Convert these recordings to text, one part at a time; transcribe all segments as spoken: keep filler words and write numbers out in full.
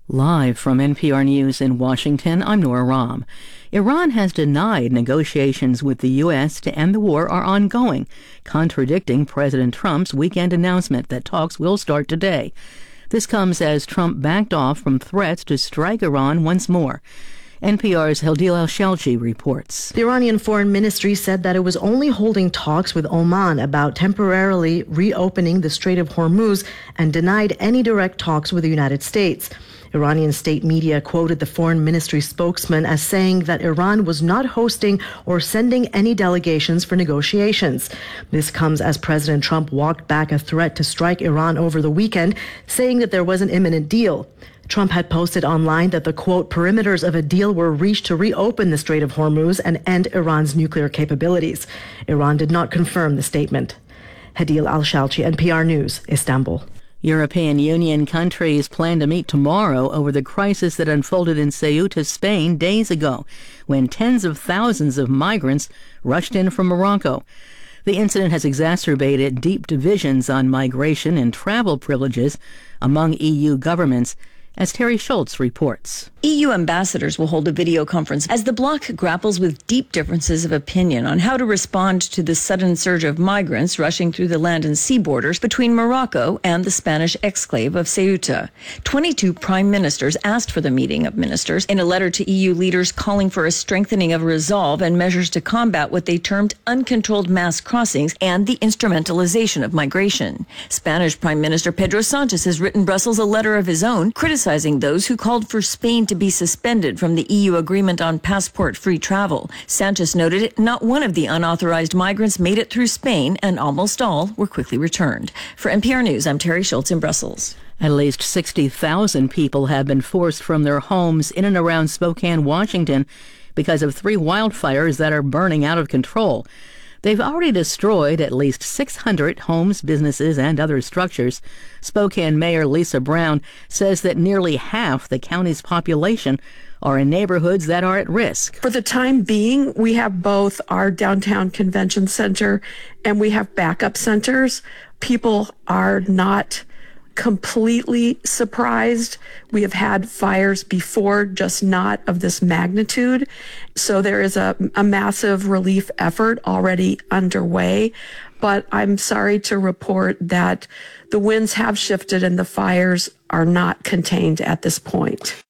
Live from N P R News in Washington, I'm Nora Rahm. Iran has denied negotiations with the U S to end the war are ongoing, contradicting President Trump's weekend announcement that talks will start today. This comes as Trump backed off from threats to strike Iran once more. N P R's Hadeel Al-Shalchi reports. The Iranian Foreign Ministry said that it was only holding talks with Oman about temporarily reopening the Strait of Hormuz and denied any direct talks with the United States. Iranian state media quoted the foreign ministry spokesman as saying that Iran was not hosting or sending any delegations for negotiations. This comes as President Trump walked back a threat to strike Iran over the weekend, saying that there was an imminent deal. Trump had posted online that the, quote, perimeters of a deal were reached to reopen the Strait of Hormuz and end Iran's nuclear capabilities. Iran did not confirm the statement. Hadeel Al-Shalchi, N P R News, Istanbul. European Union countries plan to meet tomorrow over the crisis that unfolded in Ceuta, Spain, days ago, when tens of thousands of migrants rushed in from Morocco. The incident has exacerbated deep divisions on migration and travel privileges among E U governments, as Terry Schultz reports. E U ambassadors will hold a video conference as the bloc grapples with deep differences of opinion on how to respond to the sudden surge of migrants rushing through the land and sea borders between Morocco and the Spanish exclave of Ceuta. twenty-two prime ministers asked for the meeting of ministers in a letter to E U leaders calling for a strengthening of resolve and measures to combat what they termed uncontrolled mass crossings and the instrumentalization of migration. Spanish Prime Minister Pedro Sanchez has written Brussels a letter of his own criticizing those who called for Spain to be suspended from the E U agreement on passport-free travel. Sanchez noted not one of the unauthorized migrants made it through Spain, and almost all were quickly returned. For N P R News, I'm Terry Schultz in Brussels. At least sixty thousand people have been forced from their homes in and around Spokane, Washington, because of three wildfires that are burning out of control. They've already destroyed at least six hundred homes, businesses, and other structures. Spokane Mayor Lisa Brown says that nearly half the county's population are in neighborhoods that are at risk. For the time being, we have both our downtown convention center and we have backup centers. People are not completely surprised. We have had fires before, just not of this magnitude. So there is a, a massive relief effort already underway. But I'm sorry to report that the winds have shifted and the fires are not contained at this point.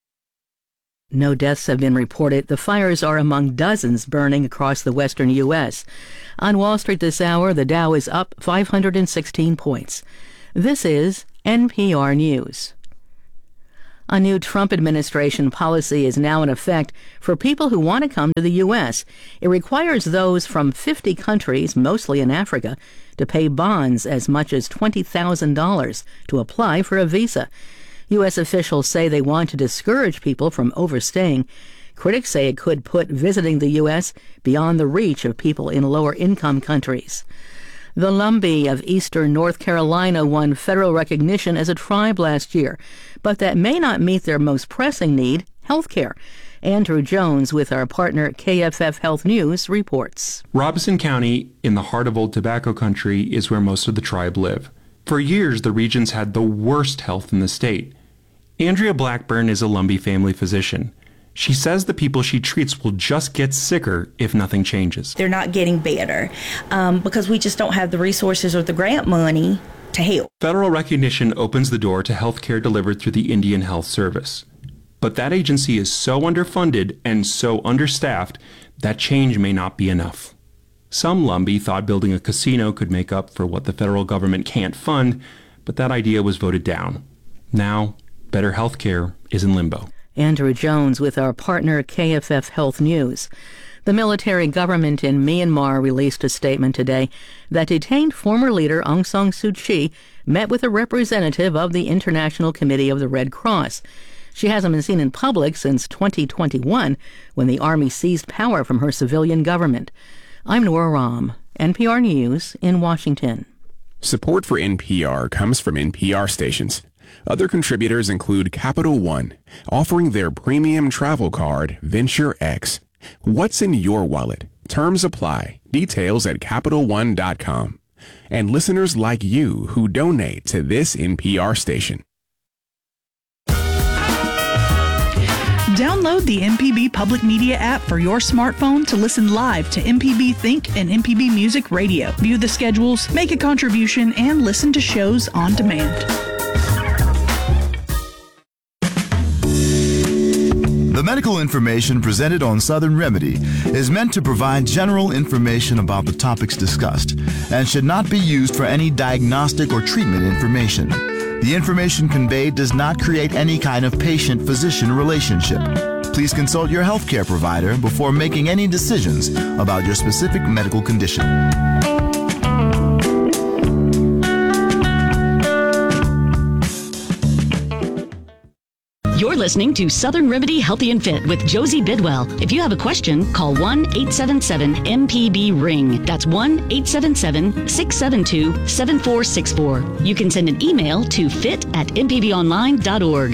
No deaths have been reported. The fires are among dozens burning across the western U S. On Wall Street this hour, the Dow is up five hundred sixteen points. This is N P R News. A new Trump administration policy is now in effect for people who want to come to the U S. It requires those from fifty countries, mostly in Africa, to pay bonds as much as twenty thousand dollars to apply for a visa. U S officials say they want to discourage people from overstaying. Critics say it could put visiting the U S beyond the reach of people in lower-income countries. The Lumbee of eastern North Carolina won federal recognition as a tribe last year, but that may not meet their most pressing need, health care. Andrew Jones with our partner K F F Health News reports. Robeson County, in the heart of Old Tobacco Country, is where most of the tribe live. For years, the region's had the worst health in the state. Andrea Blackburn is a Lumbee family physician. She says the people she treats will just get sicker if nothing changes. They're not getting better um, because we just don't have the resources or the grant money to help. Federal recognition opens the door to health care delivered through the Indian Health Service. But that agency is so underfunded and so understaffed that change may not be enough. Some Lumbee thought building a casino could make up for what the federal government can't fund, but that idea was voted down. Now, better health care is in limbo. Andrew Jones with our partner K F F Health News. The military government in Myanmar released a statement today that detained former leader Aung San Suu Kyi met with a representative of the International Committee of the Red Cross. She hasn't been seen in public since twenty twenty-one, when the army seized power from her civilian government. I'm Nora Rahm, N P R News in Washington. Support for N P R comes from N P R stations. Other contributors include Capital One, offering their premium travel card, Venture X. What's in your wallet? Terms apply. Details at Capital One dot com. And listeners like you who donate to this N P R station. Download the M P B Public Media app for your smartphone to listen live to M P B Think and M P B Music Radio. View the schedules, make a contribution, and listen to shows on demand. The medical information presented on Southern Remedy is meant to provide general information about the topics discussed and should not be used for any diagnostic or treatment information. The information conveyed does not create any kind of patient-physician relationship. Please consult your healthcare provider before making any decisions about your specific medical condition. You're listening to Southern Remedy Healthy and Fit with Josie Bidwell. If you have a question, call one eight seven seven M P B ring. That's one eight seven seven, six seven two, seven four six four. You can send an email to fit at m p b online dot org.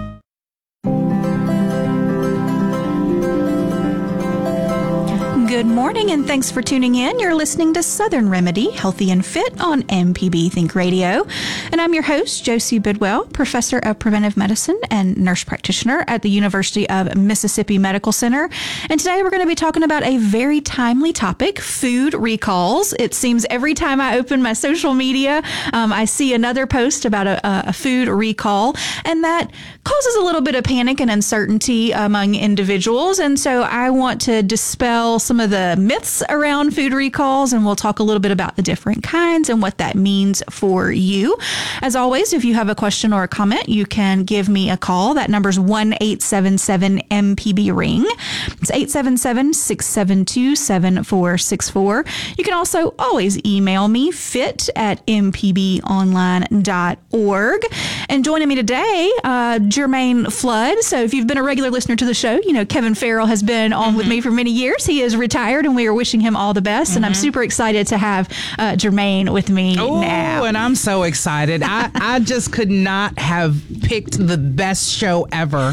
Good morning and thanks for tuning in. You're listening to Southern Remedy Healthy and Fit on M P B Think Radio. And I'm your host, Josie Bidwell, Professor of Preventive Medicine and Nurse Practitioner at the University of Mississippi Medical Center. And today we're going to be talking about a very timely topic, food recalls. It seems every time I open my social media, um, I see another post about a, a food recall, and that causes a little bit of panic and uncertainty among individuals. And so I want to dispel some of the myths around food recalls, and we'll talk a little bit about the different kinds and what that means for you. As always, if you have a question or a comment, you can give me a call. That number's one eight seven seven M P B ring. It's eight seven seven, six seven two, seven four six four. You can also always email me, fit at m p b online dot org. And joining me today, uh, Jermaine Flood. So if you've been a regular listener to the show, you know Kevin Farrell has been on mm-hmm. with me for many years. He is retired, and we are wishing him all the best. Mm-hmm. And I'm super excited to have uh, Jermaine with me oh, now. And I'm so excited. I, I just could not have picked the best show ever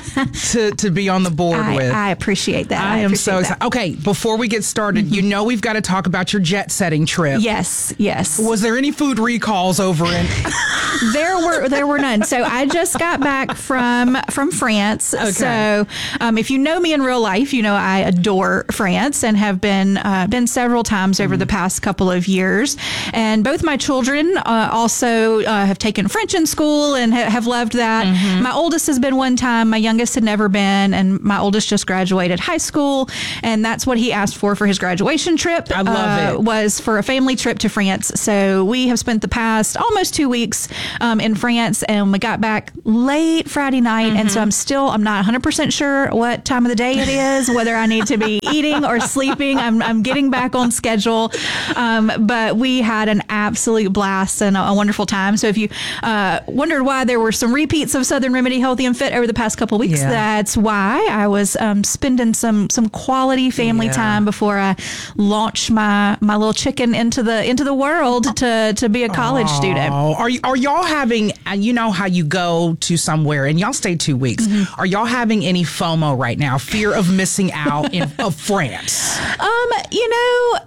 to, to be on the board I, with. I appreciate that. I, I am appreciate so excited. that. Okay, before we get started, mm-hmm. you know we've got to talk about your jet setting trip. Yes, yes. Was there any food recalls over in? there were there were none. So I just got back from from France. Okay. So um, if you know me in real life, you know I adore France and have been uh, been several times over mm. the past couple of years. And both my children uh, also uh, have taken French in school and ha- have loved that. Mm-hmm. My oldest has been one time. My youngest had never been, and my oldest just graduated high school, and that's what he asked for for his graduation trip. I love uh, it. Was for a family trip to France. So we have spent the past almost two weeks um, in France, and we got back late Friday night, mm-hmm. and so I'm still I'm not one hundred percent sure what time of the day it is, whether I need to be eating or sleeping. I'm I'm getting back on schedule, um, but we had an absolute blast and a, a wonderful time. So if you uh, wondered why there were some repeats of Southern Remedy Healthy and Fit over the past couple of weeks, yeah. that's why I was um, spending some some quality family yeah. time before I launched my my little chicken into the into the world to to be a college oh, student. Are you, are y'all having? You know how you go to somewhere and y'all stay two weeks. Mm-hmm. Are y'all having any FOMO right now? Fear of missing out in of France? Um, you know.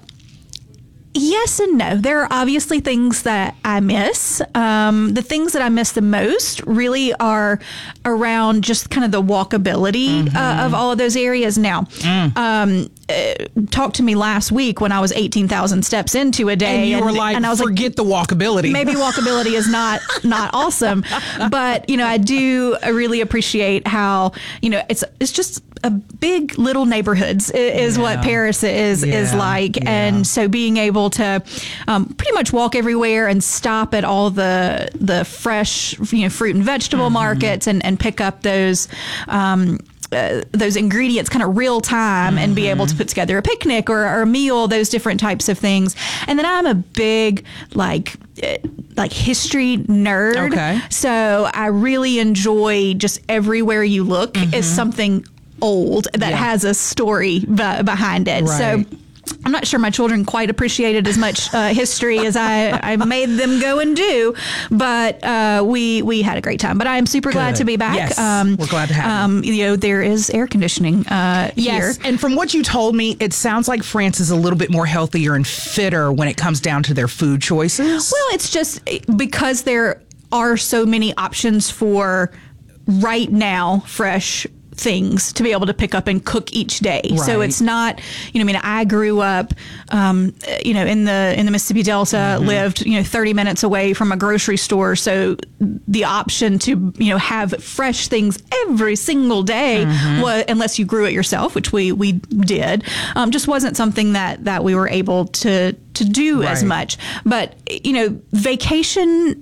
Yes and no. There are obviously things that I miss. Um, the things that I miss the most really are around just kind of the walkability mm-hmm. uh, of all of those areas. Now, mm. um, uh, talk to me last week when I was eighteen thousand steps into a day. And you and, were like, and I was forget like, the walkability. Maybe walkability is not not awesome. But, you know, I do really appreciate how, you know, it's it's just a big little neighborhoods is yeah. what Paris is yeah. is like. Yeah. And so being able to um, pretty much walk everywhere and stop at all the the fresh, you know, fruit and vegetable mm-hmm. markets and, and pick up those um, uh, those ingredients kind of real time mm-hmm. and be able to put together a picnic or, or a meal, those different types of things. And then I'm a big like like history nerd. Okay. So I really enjoy just everywhere you look mm-hmm. is something old that yeah. has a story b- behind it. Right. So I'm not sure my children quite appreciated as much uh, history as I, I made them go and do, but uh, we we had a great time. But I am super Good. glad to be back. Yes, um, we're glad to have um, you. You know, there is air conditioning uh, yes. here. And from what you told me, it sounds like France is a little bit more healthier and fitter when it comes down to their food choices. Well, it's just because there are so many options for right now fresh things to be able to pick up and cook each day. Right. So it's not, you know, I mean, I grew up, um, you know, in the in the Mississippi Delta, mm-hmm. lived, you know, thirty minutes away from a grocery store. So the option to, you know, have fresh things every single day, mm-hmm. was, unless you grew it yourself, which we we did, um, just wasn't something that that we were able to to do right. as much. But you know, vacation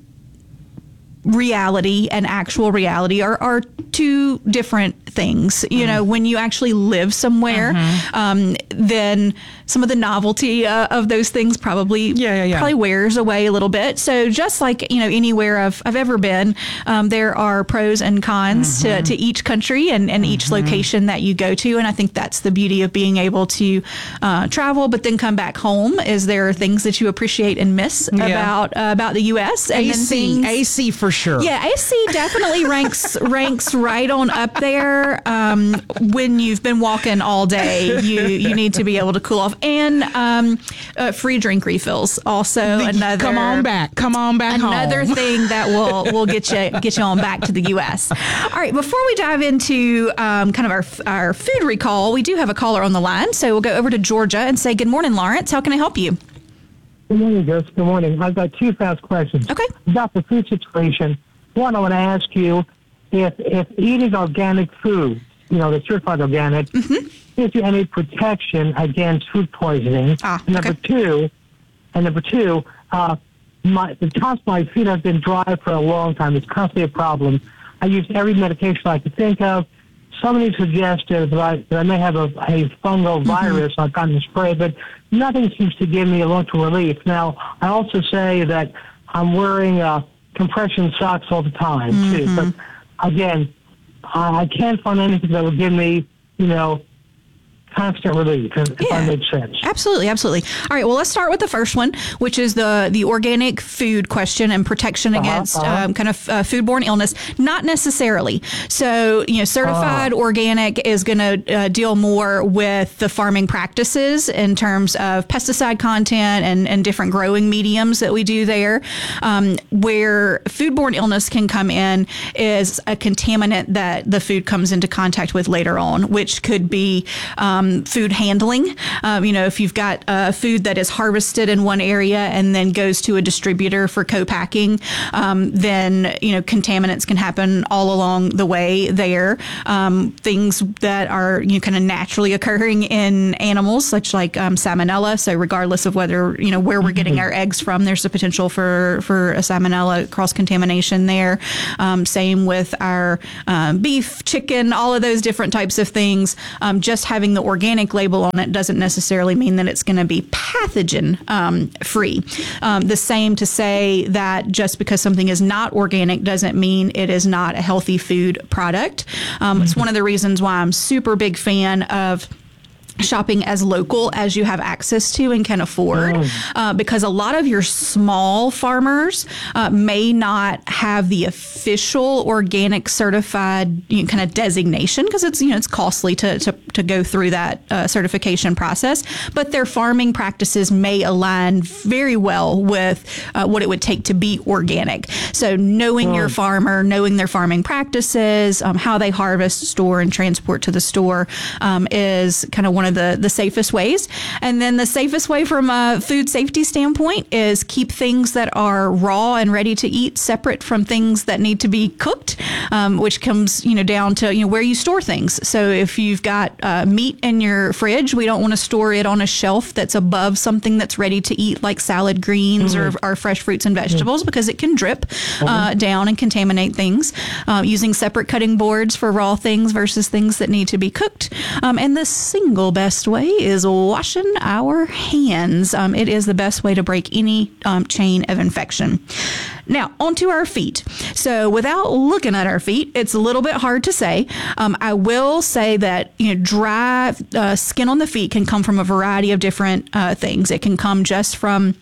reality and actual reality are, are two different things. You mm-hmm. know, when you actually live somewhere, mm-hmm. um, then some of the novelty uh, of those things probably yeah, yeah, yeah. probably wears away a little bit. So just like, you know, anywhere I've, I've ever been, um, there are pros and cons mm-hmm. to, to each country and, and mm-hmm. each location that you go to. And I think that's the beauty of being able to uh, travel, but then come back home. Is there things that you appreciate and miss yeah. about uh, about the U S? And A C, then things, A C for sure. Yeah, A C definitely ranks ranks right on up there. Um, when you've been walking all day, you you need to be able to cool off. And um, uh, free drink refills also another. Come on back, come on back another home. thing that will will get you get you on back to the U S. All right, before we dive into um, kind of our our food recall, we do have a caller on the line, so we'll go over to Georgia and say good morning, Lawrence. How can I help you? Good morning, Joyce. Good morning. I've got two fast questions. Okay. About the food situation. One, I want to ask you if if eating organic food, you know, the certified organic, mm-hmm. gives you any protection against food poisoning. Ah, and number okay. two, and number two, uh, my the tops of my feet have been dry for a long time. It's constantly a problem. I use every medication I could think of. Somebody suggested that I, that I may have a, a fungal mm-hmm. virus. I've gotten the spray, but nothing seems to give me a long-term relief. Now, I also say that I'm wearing uh, compression socks all the time, mm-hmm. too. But, again, I, I can't find anything that would give me, you know, constant relief, if yeah, that makes sense. Absolutely, absolutely. All right, well, let's start with the first one, which is the the organic food question and protection uh-huh, against uh-huh. Um, kind of uh, foodborne illness. Not necessarily. So, you know, certified uh-huh. organic is going to uh, deal more with the farming practices in terms of pesticide content and, and different growing mediums that we do there. Um, where foodborne illness can come in is a contaminant that the food comes into contact with later on, which could be um, food handling. Um, you know, if you've got uh, food that is harvested in one area and then goes to a distributor for co-packing, um, then, you know, contaminants can happen all along the way there. Um, things that are, you know, kind of naturally occurring in animals, such like um, salmonella. So regardless of whether, you know, where we're getting our eggs from, there's a potential for, for a salmonella cross-contamination there. Um, same with our um, beef, chicken, all of those different types of things. Um, just having the organic label on it doesn't necessarily mean that it's going to be pathogen um, free. Um, the same to say that just because something is not organic doesn't mean it is not a healthy food product. Um, mm-hmm. It's one of the reasons why I'm super big fan of shopping as local as you have access to and can afford, oh. uh, because a lot of your small farmers uh, may not have the official organic certified, you know, kind of designation, because it's, you know, it's costly to to, to go through that uh, certification process, but their farming practices may align very well with uh, what it would take to be organic. So knowing oh. your farmer, knowing their farming practices, um, how they harvest, store, and transport to the store um, is kind of one of the, the safest ways. And then the safest way from a food safety standpoint is keep things that are raw and ready to eat separate from things that need to be cooked, um, which comes, you know, down to, you know, where you store things. So if you've got uh, meat in your fridge, we don't want to store it on a shelf that's above something that's ready to eat, like salad greens mm-hmm. or, or fresh fruits and vegetables, mm-hmm. because it can drip uh, mm-hmm. down and contaminate things. Uh, using separate cutting boards for raw things versus things that need to be cooked. Um, and the single best way is washing our hands. Um, it is the best way to break any um, chain of infection. Now, onto our feet. So without looking at our feet, it's a little bit hard to say. Um, I will say that, you know, dry uh, skin on the feet can come from a variety of different uh, things. It can come just from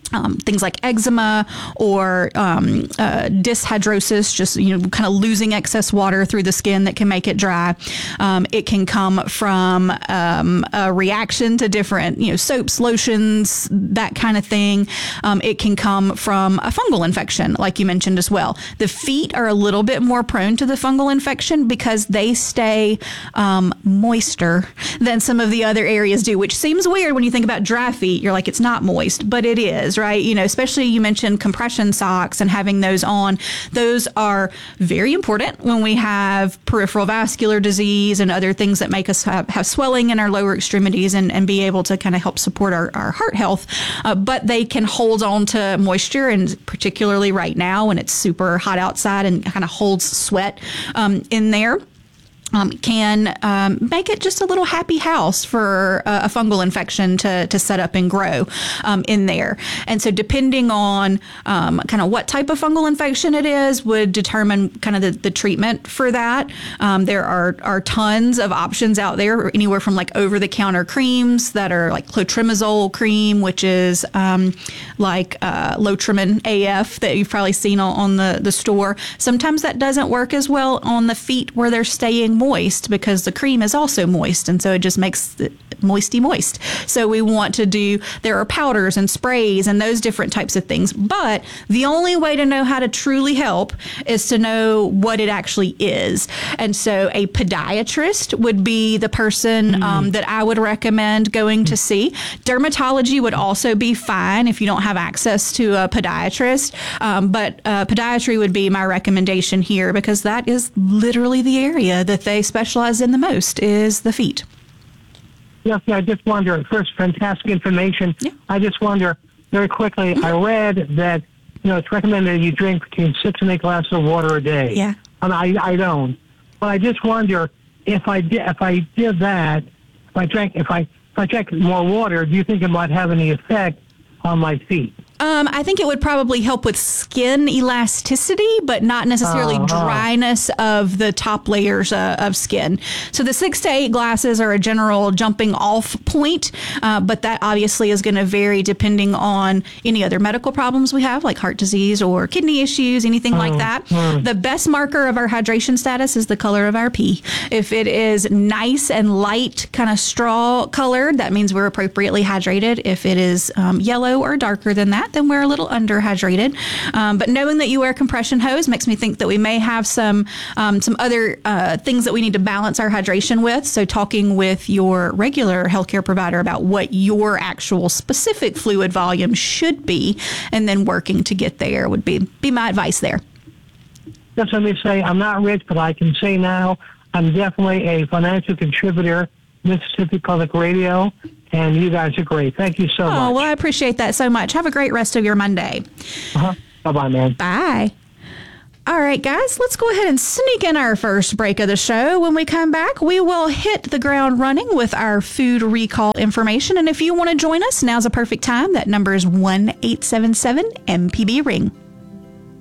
Um, things like eczema or um, uh, dyshydrosis, just, you know, kind of losing excess water through the skin that can make it dry. Um, it can come from um, a reaction to different, you know, soaps, lotions, that kind of thing. Um, it can come from a fungal infection, like you mentioned as well. The feet are a little bit more prone to the fungal infection because they stay um, moister than some of the other areas do, which seems weird when you think about dry feet. You're like, it's not moist, but it is. Right? You know, especially you mentioned compression socks and having those on. Those are very important when we have peripheral vascular disease and other things that make us have, have swelling in our lower extremities and, and be able to kind of help support our, our heart health. Uh, but they can hold on to moisture, and particularly right now when it's super hot outside and kind of holds sweat um, in there. Um, can um, make it just a little happy house for a, a fungal infection to, to set up and grow um, in there. And so depending on um, kind of what type of fungal infection it is would determine kind of the, the treatment for that. Um, there are, are tons of options out there, anywhere from like over-the-counter creams that are like clotrimazole cream, which is um, like uh, Lotrimin A F that you've probably seen on, on the, the store. Sometimes that doesn't work as well on the feet where they're staying moist because the cream is also moist, and so it just makes it moisty moist. So we want to do, there are powders and sprays and those different types of things, but the only way to know how to truly help is to know what it actually is. And so a podiatrist would be the person mm. um, that I would recommend going to see. Dermatology would also be fine if you don't have access to a podiatrist, um, but uh, podiatry would be my recommendation here because that is literally the area that they specialize in the most, is the feet. Yes, yeah, I just wonder, first, fantastic information. Yeah. I just wonder, very quickly, mm-hmm. I read that, you know, it's recommended that you drink between six and eight glasses of water a day. Yeah. And I, I don't. But I just wonder, if I did, if I did that, if I drank, if I, if I drank more water, do you think it might have any effect on my feet? Um, I think it would probably help with skin elasticity, but not necessarily uh-huh. dryness of the top layers uh, of skin. So the six to eight glasses are a general jumping off point, uh, but that obviously is going to vary depending on any other medical problems we have, like heart disease or kidney issues, anything uh-huh. like that. Uh-huh. The best marker of our hydration status is the color of our pee. If it is nice and light, kind of straw colored, that means we're appropriately hydrated. If it is um, yellow or darker than that, then we're a little underhydrated. Um, but knowing that you wear compression hose makes me think that we may have some um, some other uh, things that we need to balance our hydration with. So talking with your regular healthcare provider about what your actual specific fluid volume should be, and then working to get there would be, be my advice there. Just let me say, I'm not rich, but I can say now I'm definitely a financial contributor, Mississippi Public Radio. And you guys are great. Thank you so oh, much. Oh, well, I appreciate that so much. Have a great rest of your Monday. Uh-huh. Bye-bye, man. Bye. All right, guys, let's go ahead and sneak in our first break of the show. When we come back, we will hit the ground running with our food recall information. And if you want to join us, now's a perfect time. That number is one eight seven seven M P B ring.